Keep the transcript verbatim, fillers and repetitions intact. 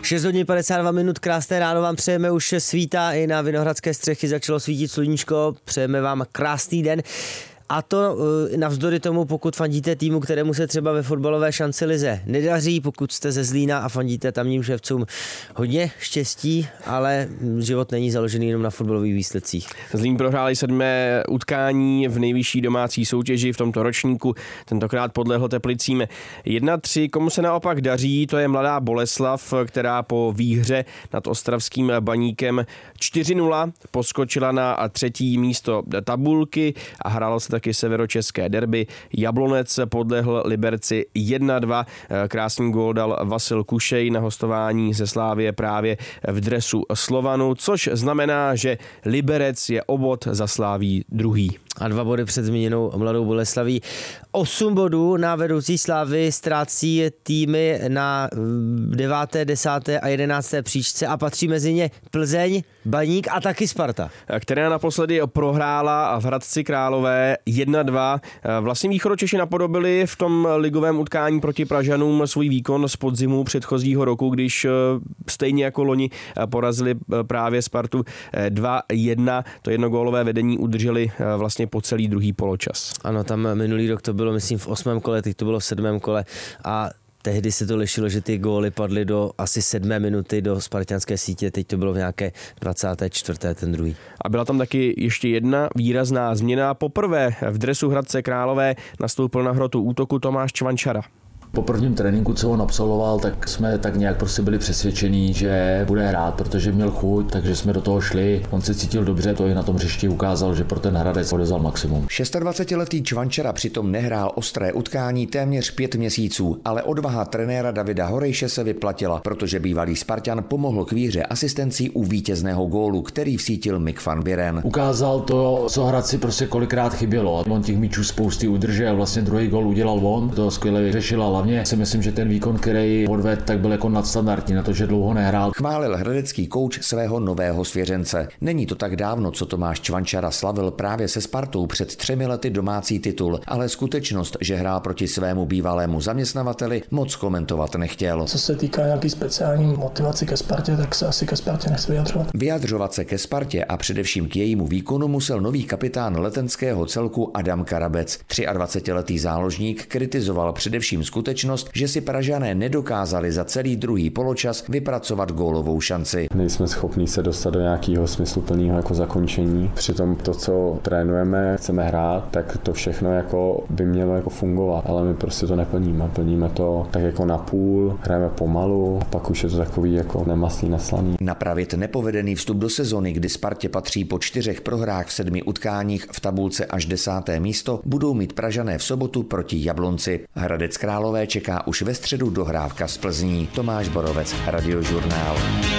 šest hodin padesát dva minut, krásné ráno vám přejeme, už svítá i na Vinohradské střechy, začalo svítit sluníčko, přejeme vám krásný den. A to navzdory tomu, pokud fandíte týmu, kterému se třeba ve fotbalové šanci lize nedaří, pokud jste ze Zlína a fandíte tamním ševcům, hodně štěstí, ale život není založený jenom na fotbalových výsledcích. Zlín prohráli sedmé utkání v nejvyšší domácí soutěži v tomto ročníku, tentokrát podlehl Teplicím jedna tři. Komu se naopak daří, to je Mladá Boleslav, která po výhře nad ostravským Baníkem čtyři nula poskočila na třetí místo tabulky a hrálo se taky severočeské derby. Jablonec podlehl Liberci jedna dva. Krásný gól dal Vasil Kušej na hostování ze Slávie právě v dresu Slovanu, což znamená, že Liberec je o bod za Sláví druhý. A dva body před zmíněnou Mladou Boleslaví. Osm bodů na vedoucí Slávy ztrácí týmy na deváté, desáté a jedenácté příčce a patří mezi ně Plzeň, Baník a taky Sparta. Která naposledy prohrála v Hradci Králové jedna dva. Vlastně Východočeši napodobili v tom ligovém utkání proti Pražanům svůj výkon z podzimu předchozího roku, když stejně jako loni porazili právě Spartu dva jedna. To jednogólové vedení udrželi vlastně po celý druhý poločas. Ano, tam minulý rok to bylo, myslím, v osmém kole, teď to bylo v sedmém kole a tehdy se to lišilo, že ty góly padly do asi sedmé minuty do spartanské sítě, teď to bylo v nějaké dvacáté čtvrté ten druhý. A byla tam taky ještě jedna výrazná změna. Poprvé v dresu Hradce Králové nastoupil na hrotu útoku Tomáš Čvančara. Po prvním tréninku, co on absolvoval, tak jsme tak nějak prostě byli přesvědčení, že bude hrát, protože měl chuť, takže jsme do toho šli. On se cítil dobře, to i na tom hřišti ukázal, že pro ten Hradec odevzal maximum. dvacetišestiletý Čvančara přitom nehrál ostré utkání téměř pět měsíců, ale odvaha trenéra Davida Horejše se vyplatila, protože bývalý Spartan pomohl k výhře asistencí u vítězného gólu, který vsítil Mick van Buren. Ukázal to, co Hradci prostě kolikrát chybělo. On těch míčů spousty udržel, vlastně druhý gól udělal on, to skvěle vyřešil a hlavně si myslím, že ten výkon, který odvedl, tak byl jako nadstandardní na to, že dlouho nehrál. Chválil hradecký kouč svého nového svěřence. Není to tak dávno, co Tomáš Čvančara slavil právě se Spartou před třemi lety domácí titul, ale skutečnost, že hrál proti svému bývalému zaměstnavateli, moc komentovat nechtěl. Co se týká nějaký speciální motivaci ke Spartě, tak se asi ke Spartě nechci vyjadřovat. Vyjadřovat se ke Spartě a především k jejímu výkonu musel nový kapitán letenského celku Adam Karabec. dvacetitříletý záložník kritizoval především skutečnost, že si Pražané nedokázali za celý druhý poločas vypracovat gólovou šanci. Nejsme schopní se dostat do nějakého smysluplného jako zakončení. Přitom to, co trénujeme, chceme hrát, tak to všechno jako by mělo jako fungovat, ale my prostě to neplníme. Plníme to tak jako na půl, hrajeme pomalu, a pak už je to takový jako nemastný naslaný. Napravit nepovedený vstup do sezony, kdy Spartě patří po čtyřech prohrách v sedmi utkáních v tabulce až desáté místo, budou mít Pražané v sobotu proti Jablonci. Hradec Králové čeká už ve středu dohrávka z Plzní. Tomáš Borovec, Radiožurnál.